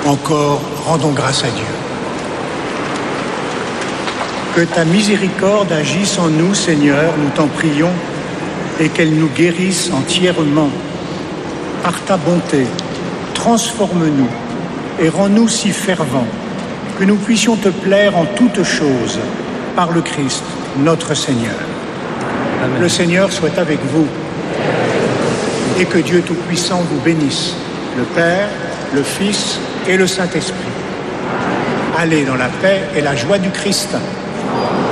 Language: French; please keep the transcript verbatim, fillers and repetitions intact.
Encore, rendons grâce à Dieu. Que ta miséricorde agisse en nous, Seigneur, nous t'en prions, et qu'elle nous guérisse entièrement. Par ta bonté, transforme-nous et rends-nous si fervents que nous puissions te plaire en toutes choses, par le Christ, notre Seigneur. Amen. Le Seigneur soit avec vous, et que Dieu Tout-Puissant vous bénisse, le Père, le Fils et le Saint-Esprit. Allez dans la paix et la joie du Christ.